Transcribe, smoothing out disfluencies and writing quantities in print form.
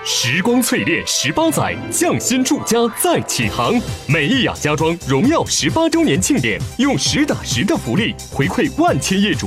时光淬炼18载，匠心铸家再起航。美意雅家装荣耀18周年庆典，用实打实的福利回馈万千业主